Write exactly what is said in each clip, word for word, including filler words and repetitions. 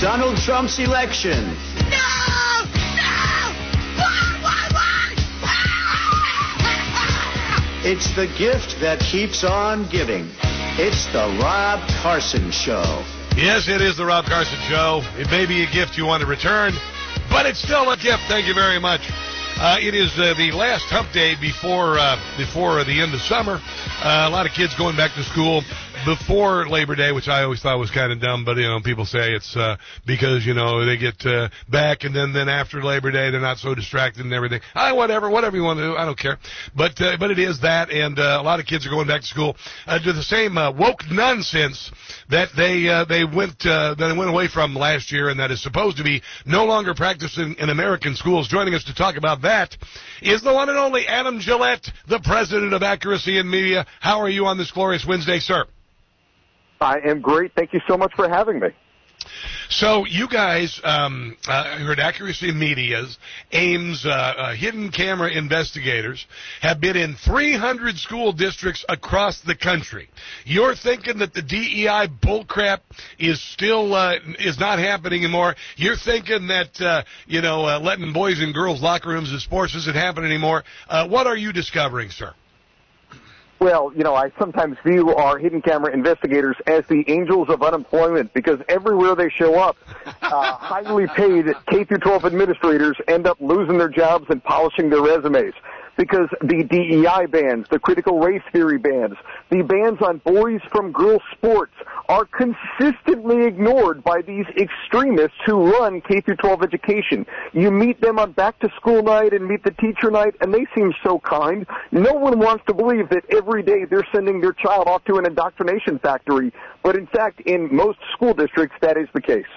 Donald Trump's election. No! No! Why, why, why? It's the gift that keeps on giving. It's the Rob Carson Show. Yes, it is the Rob Carson Show. It may be a gift you want to return, but it's still a gift. Thank you very much. Uh, it is uh, the last hump day before uh, before the end of summer. Uh, a lot of kids going back to school before Labor Day, which I always thought was kind of dumb, but, you know, people say it's uh, because, you know, they get uh, back, and then, then after Labor Day, they're not so distracted and everything. Ah, whatever, whatever you want to do, I don't care. But uh, but it is that, and uh, a lot of kids are going back to school uh, to the same uh, woke nonsense that they uh, they went uh, that they went away from last year, and that is supposed to be no longer practiced in, in American schools. Joining us to talk about that is the one and only Adam Gillette, the president of Accuracy in Media. How are you on this glorious Wednesday, sir? I am great. Thank you so much for having me. So you guys um, uh, heard Accuracy in Media's Ames uh, uh, hidden camera investigators have been in three hundred school districts across the country. You're thinking that the D E I bullcrap is still uh, is not happening anymore. You're thinking that uh, you know uh, letting boys and girls locker rooms in sports isn't happening anymore. Uh, what are you discovering, sir? Well, you know, I sometimes view our hidden camera investigators as the angels of unemployment because everywhere they show up, uh, highly paid K through twelve administrators end up losing their jobs and polishing their resumes. Because the D E I bans, the critical race theory bans, the bans on boys from girls sports are consistently ignored by these extremists who run K through twelve education. You meet them on back to school night and meet the teacher night, and they seem so kind. No one wants to believe that every day they're sending their child off to an indoctrination factory. But in fact, in most school districts, that is the case.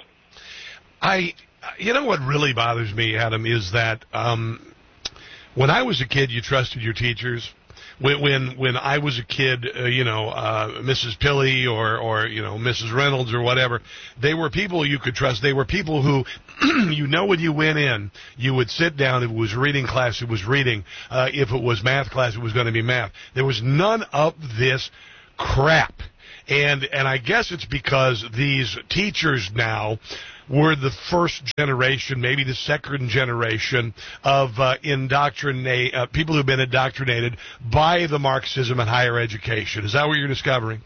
I, you know what really bothers me, Adam, is that, um, when I was a kid, you trusted your teachers. When when, when I was a kid, uh, you know, uh, Missus Pilley or, or, you know, Missus Reynolds or whatever, they were people you could trust. They were people who, you know, when you went in, you would sit down. If it was reading class, it was reading. Uh, if it was math class, it was going to be math. There was none of this crap. And, and I guess it's because these teachers now were the first generation, maybe the second generation of uh, indoctrinate uh, people who've been indoctrinated by the Marxism in higher education. Is that what you're discovering?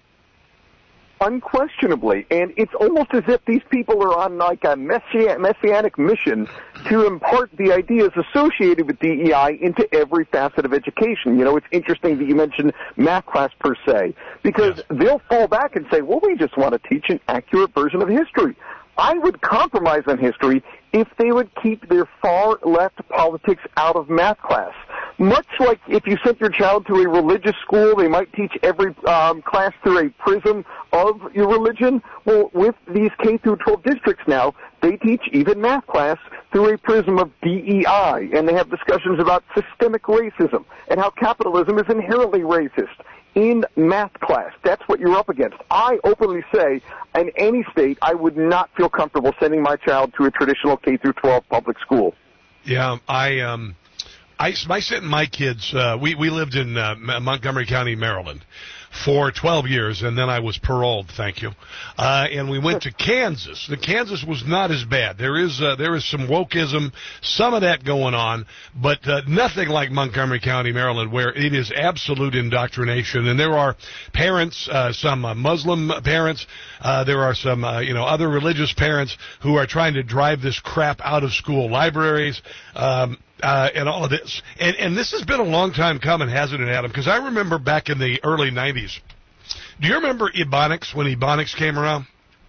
Unquestionably, and it's almost as if these people are on like a messi- messianic mission to impart the ideas associated with D E I into every facet of education. You know, it's interesting that you mentioned math class per se, because yes. They'll fall back and say, well, we just want to teach an accurate version of history. I would compromise on history if they would keep their far-left politics out of math class. Much like if you sent your child to a religious school, they might teach every um, class through a prism of your religion. Well, with these K through twelve districts now, they teach even math class through a prism of D E I, and they have discussions about systemic racism and how capitalism is inherently racist. In math class, that's what you're up against. I openly say, in any state, I would not feel comfortable sending my child to a traditional K through twelve public school. Yeah, I um, I my sent my kids. Uh, we we lived in uh, Montgomery County, Maryland, for twelve years, and then I was paroled, thank you. Uh, and we went to Kansas. The Kansas was not as bad. There is uh, there is some wokeism, some of that going on, but uh, nothing like Montgomery County, Maryland, where it is absolute indoctrination. And there are parents, uh, some uh, Muslim parents, uh, there are some uh, you know other religious parents who are trying to drive this crap out of school libraries. Um, Uh, and all of this. And, and this has been a long time coming, hasn't it, Adam? Because I remember back in the early nineties. Do you remember Ebonics, when Ebonics came around?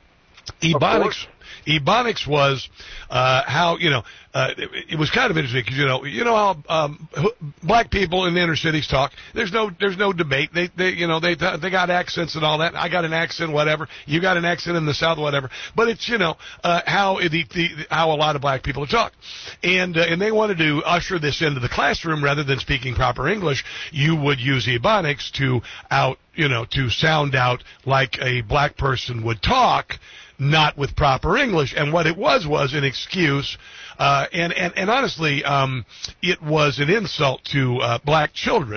Ebonics. Ebonics was uh, how, you know, uh, it, it was kind of interesting because, you know, you know how um, black people in the inner cities talk. There's no there's no debate. They, they you know, they they got accents and all that. I got an accent, whatever. You got an accent in the South, whatever. But it's, you know, uh, how the, the how a lot of black people talk. And uh, and they wanted to usher this into the classroom rather than speaking proper English. You would use Ebonics to out, you know, to sound out like a black person would talk, not with proper English. And what it was was an excuse, uh, and, and, and honestly, um, it was an insult to uh, black children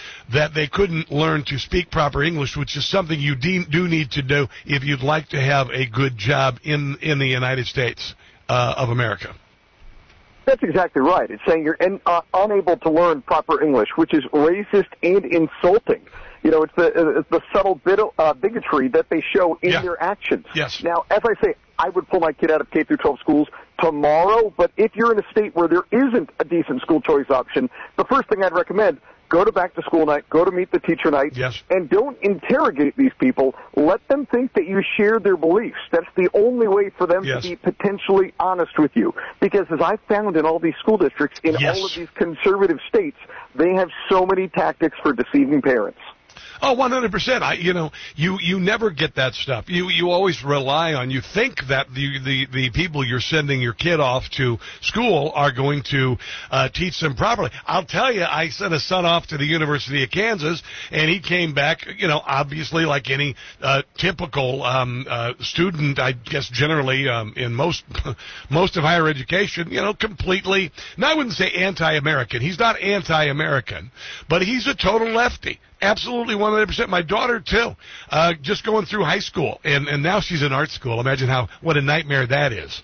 that they couldn't learn to speak proper English, which is something you de- do need to do if you'd like to have a good job in, in the United States uh, of America. That's exactly right. It's saying you're in, uh, unable to learn proper English, which is racist and insulting. You know, it's the, uh, it's the subtle bit of, uh, bigotry that they show in yeah. their actions. Yes. Now, as I say, I would pull my kid out of K through twelve schools tomorrow, but if you're in a state where there isn't a decent school choice option, the first thing I'd recommend, go to back to school night, go to meet the teacher night, yes. and don't interrogate these people. Let them think that you share their beliefs. That's the only way for them yes. to be potentially honest with you. Because as I've found in all these school districts, in yes. all of these conservative states, they have so many tactics for deceiving parents. Oh, one hundred percent. I, you know, you, you never get that stuff. You, you always rely on, you think that the, the, the people you're sending your kid off to school are going to, uh, teach them properly. I'll tell you, I sent a son off to the University of Kansas, and he came back, you know, obviously like any, uh, typical, um, uh, student, I guess generally, um, in most, most of higher education, you know, completely, now I wouldn't say anti-American. He's not anti-American, but he's a total lefty. Absolutely, one hundred percent. My daughter, too, uh, just going through high school, and, and now she's in art school. Imagine how what a nightmare that is.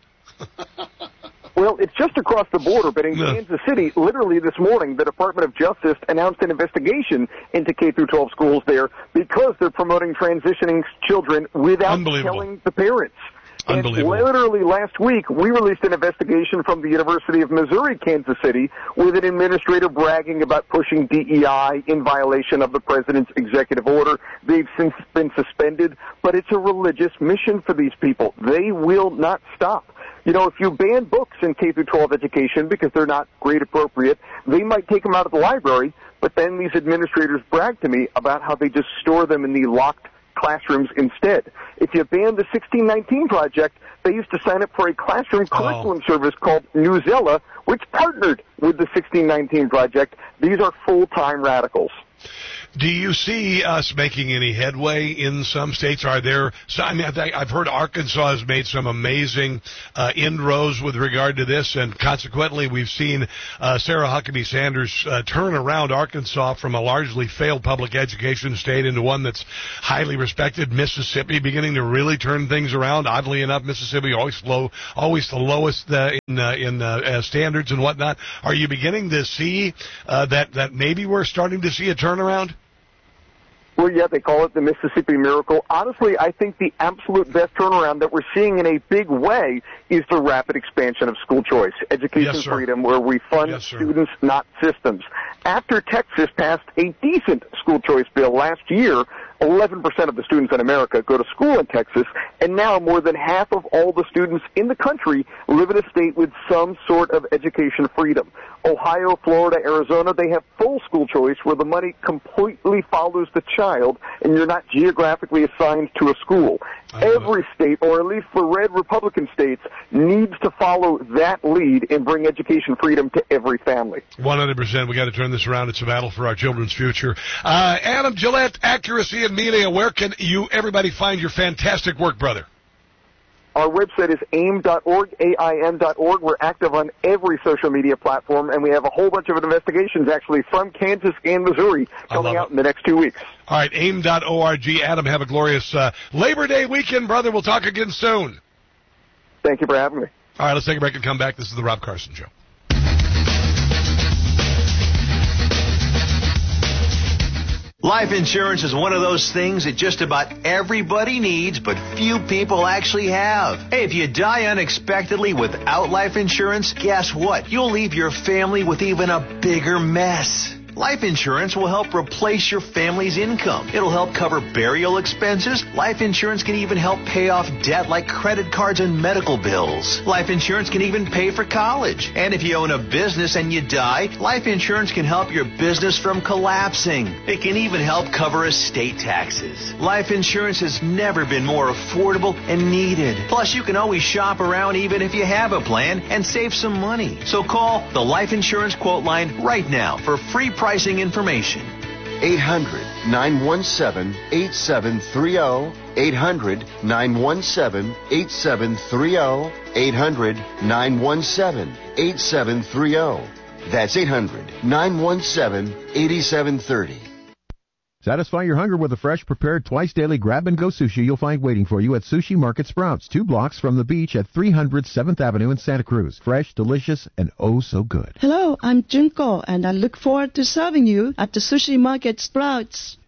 Well, it's just across the border, but in no. Kansas City, literally this morning, the Department of Justice announced an investigation into K through twelve schools there because they're promoting transitioning children without telling the parents. And literally last week, we released an investigation from the University of Missouri, Kansas City, with an administrator bragging about pushing D E I in violation of the president's executive order. They've since been suspended, but it's a religious mission for these people. They will not stop. You know, if you ban books in K through twelve education because they're not grade appropriate, they might take them out of the library, but then these administrators brag to me about how they just store them in the locked classrooms instead. If you ban the sixteen nineteen Project, they used to sign up for a classroom oh. curriculum service called Newsella, which partnered with the sixteen nineteen Project. These are full-time radicals. Do you see us making any headway in some states? Are there, so, I mean, I've heard Arkansas has made some amazing uh, inroads with regard to this, and consequently we've seen uh, Sarah Huckabee Sanders uh, turn around Arkansas from a largely failed public education state into one that's highly respected. Mississippi beginning to really turn things around. Oddly enough, Mississippi always low, always the lowest uh, in uh, in uh, uh, standards and whatnot. Are you beginning to see uh, that that maybe we're starting to see a turnaround? Well, yeah, they call it the Mississippi Miracle. Honestly, I think the absolute best turnaround that we're seeing in a big way is the rapid expansion of school choice, education yes, freedom, where we fund yes, students, not systems. After Texas passed a decent school choice bill last year, eleven percent of the students in America go to school in Texas, and now more than half of all the students in the country live in a state with some sort of education freedom. Ohio, Florida, Arizona, they have full school choice where the money completely follows the child and you're not geographically assigned to a school. Every state, or at least the red Republican states, needs to follow that lead and bring education freedom to every family. one hundred percent. We got to turn this around. It's a battle for our children's future. Uh, Adam Gillette, Accuracy in Media. Where can you, everybody, find your fantastic work, brother? Our website is aim dot org, A I M dot org. We're active on every social media platform, and we have a whole bunch of investigations, actually, from Kansas and Missouri coming out it. in the next two weeks. All right, aim dot org. Adam, have a glorious uh, Labor Day weekend, brother. We'll talk again soon. Thank you for having me. All right, let's take a break and come back. This is the Rob Carson Show. Life insurance is one of those things that just about everybody needs, but few people actually have. Hey, if you die unexpectedly without life insurance, guess what? You'll leave your family with even a bigger mess. Life insurance will help replace your family's income. It'll help cover burial expenses. Life insurance can even help pay off debt like credit cards and medical bills. Life insurance can even pay for college. And if you own a business and you die, life insurance can help your business from collapsing. It can even help cover estate taxes. Life insurance has never been more affordable and needed. Plus, you can always shop around even if you have a plan and save some money. So call the Life Insurance Quote Line right now for free pricing information. eight hundred, nine one seven, eight seven three zero. eight hundred, nine one seven, eight seven three zero. eight hundred, nine one seven, eight seven three zero. That's eight hundred, nine one seven, eight seven three zero. Satisfy your hunger with a fresh, prepared, twice-daily grab-and-go sushi you'll find waiting for you at Sushi Market Sprouts, two blocks from the beach at three hundred seventh Avenue in Santa Cruz. Fresh, delicious, and oh so good. Hello, I'm Junko, and I look forward to serving you at the Sushi Market Sprouts.